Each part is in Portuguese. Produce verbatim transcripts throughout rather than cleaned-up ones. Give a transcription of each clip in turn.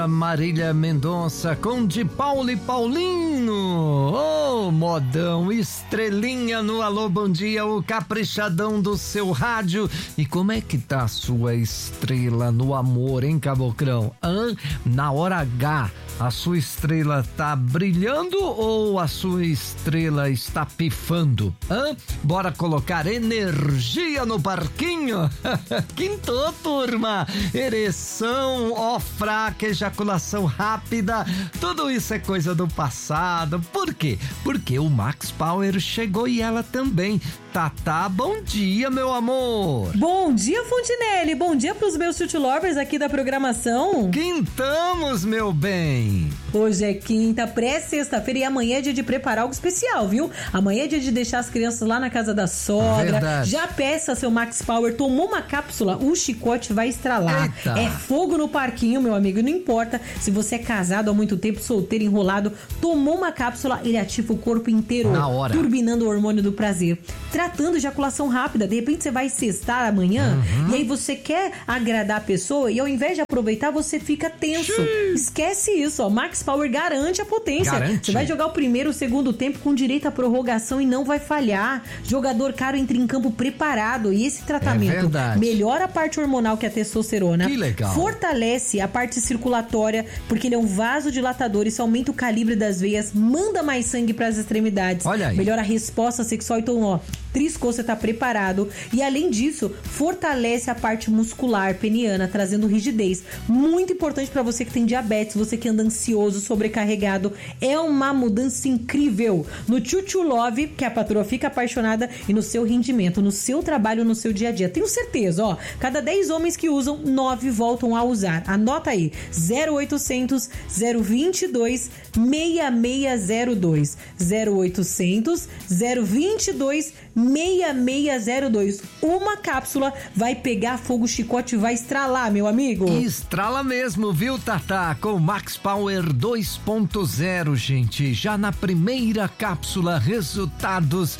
Marília Mendonça com de Paulo e Paulinho. Ô, oh, modão, estrelinha no Alô Bom Dia, o caprichadão do seu rádio. E como é que tá a sua estrela no amor, hein, Caboclão? Hã? Na hora H, a sua estrela tá brilhando ou a sua estrela está pifando? Hã? Bora colocar energia no parquinho? Quintou, turma! Ereção, ó fraca, ejaculação rápida, tudo isso é coisa do passado. Por quê? Porque o Max Power chegou e ela também. Tatá, bom dia, meu amor. Bom dia, Fontinelli. Bom dia pros meus chute lovers aqui da programação. Quintamos, meu bem. Hoje é quinta, pré-sexta-feira e amanhã é dia de preparar algo especial, viu? Amanhã é dia de deixar as crianças lá na casa da sogra. Verdade. Já peça seu Max Power, tomou uma cápsula, o chicote vai estralar. Eita. É fogo no parquinho, meu amigo. Não importa se você é casado há muito tempo, solteiro, enrolado, tomou uma cápsula, ele ativa o corpo inteiro. Na hora. Turbinando o hormônio do prazer. Tratando ejaculação rápida. De repente você vai cestar amanhã uhum. e aí você quer agradar a pessoa e ao invés de aproveitar, você fica tenso. Xiii. Esquece isso, ó. Max Power garante a potência. Garante. Você vai jogar o primeiro, o segundo tempo com direito à prorrogação e não vai falhar. Jogador caro entra em campo preparado e esse tratamento é melhora a parte hormonal, que é a testosterona. Que legal. Fortalece a parte circulatória, porque ele é um vasodilatador, isso aumenta o calibre das veias, manda mais sangue para as extremidades. Olha aí. Melhora a resposta sexual, então, ó, triscou, você tá preparado. E além disso, fortalece a parte muscular peniana, trazendo rigidez. Muito importante para você que tem diabetes, você que anda ansioso, sobrecarregado. É uma mudança incrível no Chuchu Love, que a patroa fica apaixonada, e no seu rendimento, no seu trabalho, no seu dia a dia. Tenho certeza, ó, cada dez homens que usam, nove voltam a usar. Anota aí, zero oitocentos, zero vinte e dois, seis seis zero dois, zero oitocentos, zero vinte e dois, seis seis zero dois. Uma cápsula vai pegar fogo, o chicote vai estralar, meu amigo. Estrala mesmo, viu, Tatá? Com Max Power dois ponto zero, gente. Já na primeira cápsula, resultados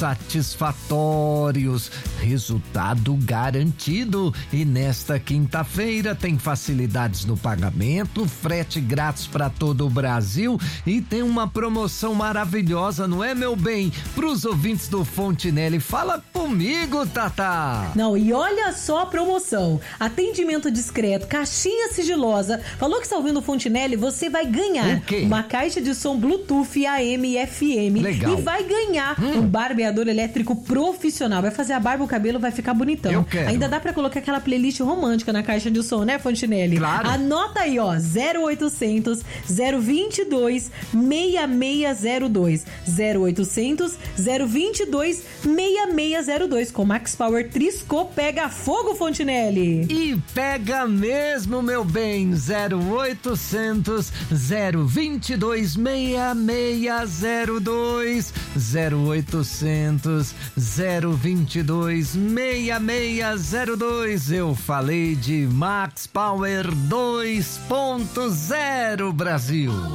satisfatórios. Resultado garantido. E nesta quinta-feira tem facilidades no pagamento, frete grátis para todo o Brasil e tem uma promoção maravilhosa, não é, meu bem? Para os ouvintes do Fontinelli, fala comigo, Tatá. Não, e olha só a promoção. Atendimento discreto, caixinha sigilosa. Falou que está ouvindo o Fontinelli? Você vai ganhar uma caixa de som Bluetooth A M e F M. Legal. E vai ganhar hum. um barbeador elétrico profissional. Vai fazer a barba, o cabelo vai ficar bonitão. Eu quero. Ainda dá pra colocar aquela playlist romântica na caixa de som, né, Fontinelli? Claro. Anota aí, ó, zero oitocentos, zero vinte e dois, seis seis zero dois, zero oitocentos, zero vinte e dois, seis seis zero dois. Com Max Power triscou, pega fogo, Fontinelli. E pega mesmo, meu bem. Zero oitocentos, zero vinte e dois, seis seis zero dois, zero oitocentos, zero vinte e dois, seis seis zero dois. Eu falei de Max Power dois ponto zero, Brasil.